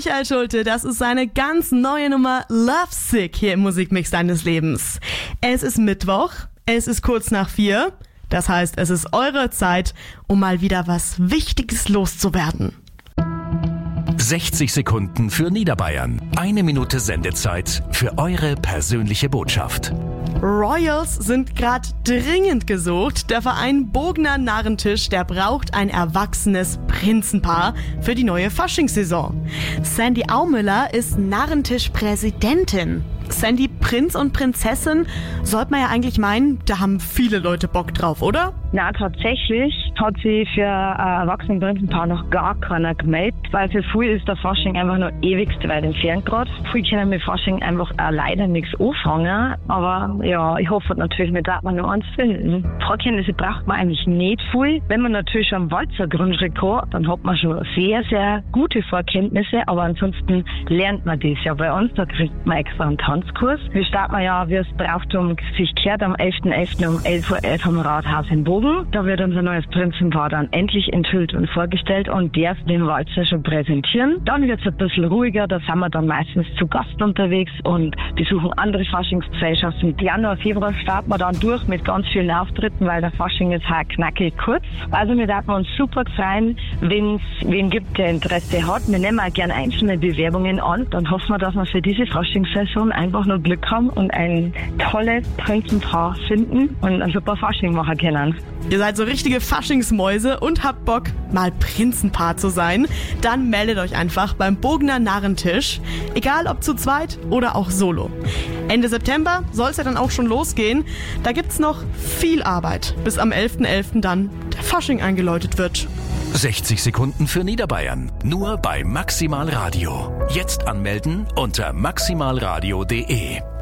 Michael Schulte, das ist seine ganz neue Nummer Love Sick hier im Musikmix deines Lebens. Es ist Mittwoch, es ist kurz nach 4, das heißt, es ist eure Zeit, um mal wieder was Wichtiges loszuwerden. 60 Sekunden für Niederbayern. 1 Minute Sendezeit für eure persönliche Botschaft. Royals sind gerade dringend gesucht. Der Verein Bogner Narrentisch, der braucht ein erwachsenes Prinzenpaar für die neue Faschingssaison. Sandy Aumüller ist Narrentisch-Präsidentin. Sandy, Prinz und Prinzessin, sollte man ja eigentlich meinen, da haben viele Leute Bock drauf, oder? Na, tatsächlich hat sich für erwachsene Prinzenpaar noch gar keiner gemeldet, weil für viele ist der Fasching einfach nur ewigst weit entfernt gerade. Viele können mit Fasching einfach leider nichts anfangen, aber ja, ich hoffe natürlich, wir darf man nur eins finden. Vorkenntnisse braucht man eigentlich nicht viel. Wenn man natürlich schon Walzer Grundstück hat, dann hat man schon sehr, sehr gute Vorkenntnisse, aber ansonsten lernt man das ja bei uns, da kriegt man extra einen Tanzkurs. Wir starten ja, wie es Brauchtum sich kehrt, am 11.11. um 11.11 Uhr am Rathaus in Bogen. Da wird unser neues Prinzenpaar dann endlich enthüllt und vorgestellt und darf den Walzer schon präsentieren. Dann wird es ein bisschen ruhiger, da sind wir dann meistens zu Gast unterwegs und besuchen andere Faschingsgesellschaften. Januar, Februar starten wir dann durch mit ganz vielen Auftritten, weil der Fasching ist halt knackig kurz. Also wir würden uns super freuen, wenn es wen gibt, der Interesse hat. Wir nehmen auch gerne einzelne Bewerbungen an. Dann hoffen wir, dass wir für diese Faschingssaison einfach nur Glück haben und ein tolles Prinzenpaar finden und ein super Fasching machen können. Ihr seid so richtige Faschingsmäuse und habt Bock, mal Prinzenpaar zu sein? Dann meldet euch einfach beim Bogner Narrentisch, egal ob zu zweit oder auch solo. Ende September soll es ja dann auch schon losgehen. Da gibt's noch viel Arbeit, bis am 11.11. dann der Fasching eingeläutet wird. 60 Sekunden für Niederbayern. Nur bei Maximal Radio. Jetzt anmelden unter maximalradio.de.